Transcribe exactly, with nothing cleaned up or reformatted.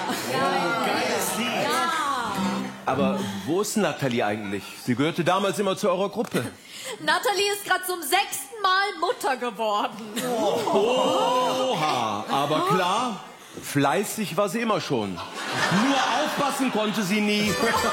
Geiles Lied. Ja. Aber wo ist Natalie eigentlich? Sie gehörte damals immer zu eurer Gruppe. Natalie ist gerade zum sechsten Mal Mutter geworden. Oha, aber klar, fleißig war sie immer schon. Nur aufpassen konnte sie nie.